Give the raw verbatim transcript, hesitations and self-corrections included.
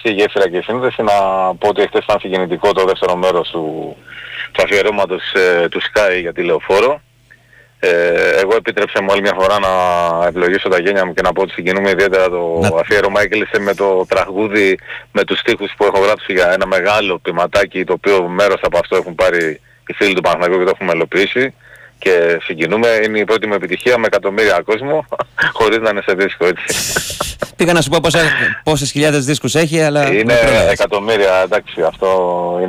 η γέφυρα και η σύνδεση, να πω ότι χτες ήταν συγκινητικό το δεύτερο μέρος του, του αφιερώματος ε, του Sky για τη Λεωφόρο. Ε, εγώ επίτρεψε μου άλλη μια φορά να ευλογήσω τα γένια μου και να πω ότι συγκινούμε ιδιαίτερα. Το να... αφιέρωμα έκλεισε με το τραγούδι, με τους στίχους που έχω γράψει για ένα μεγάλο ποιηματάκι, το οποίο μέρος από αυτό έχουν πάρει οι φίλοι του Παναθηναϊκού και το έχουμε μελοποιήσει. Και συγκινούμε, είναι η πρώτη μου επιτυχία με εκατομμύρια κόσμο, χωρίς να είναι σε δίσκο, έτσι. Πήγα να σου πω πόσα, πόσες χιλιάδες δίσκους έχει, αλλά... Είναι εκατομμύρια, εντάξει, αυτό είναι...